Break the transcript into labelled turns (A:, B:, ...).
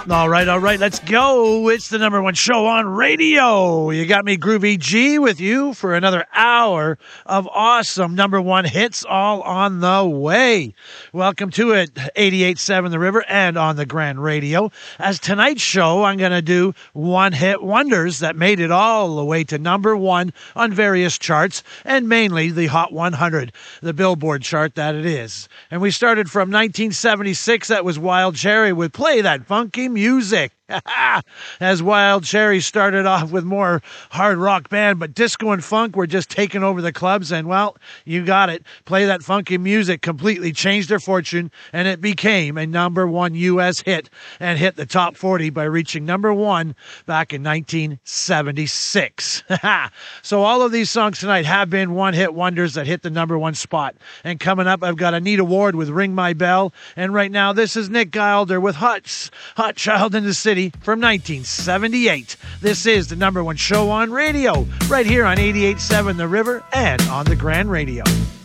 A: All right, let's go. It's the number one show on radio. You got me, Groovy G, with you for another hour of awesome number one hits all on the way. Welcome to it, 88.7 The River and on the Grand Radio. As tonight's show, I'm going to do one-hit wonders that made it all the way to number one on various charts, and mainly the Hot 100, the Billboard chart that it is. And we started from 1976. That was Wild Cherry with Play That Funky Music. As Wild Cherry started off with more hard rock band, but disco and funk were just taking over the clubs, and well, you got it. Play That Funky Music completely changed their fortune, and it became a number one U.S. hit and hit the top 40 by reaching number one back in 1976. So all of these songs tonight have been one-hit wonders that hit the number one spot. And coming up, I've got Anita Ward with Ring My Bell, and right now this is Nick Gilder with Hot Child in the City from 1978. This is the number one show on radio, right here on 88.7 The River and on the Grand Radio.